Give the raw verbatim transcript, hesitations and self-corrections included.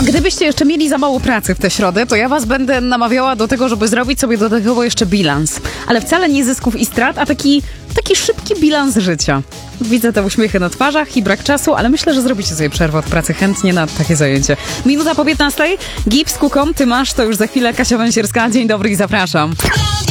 Gdybyście jeszcze mieli za mało pracy w tę środę, to ja was będę namawiała do tego, żeby zrobić sobie dodatkowo jeszcze bilans. Ale wcale nie zysków i strat, a taki, taki szybki bilans życia. Widzę te uśmiechy na twarzach i brak czasu, ale myślę, że zrobicie sobie przerwę od pracy chętnie na takie zajęcie. Minuta po piętnastej. Gips, Kukom, ty masz, to już za chwilę. Kasia Wąsierska. Dzień dobry i zapraszam.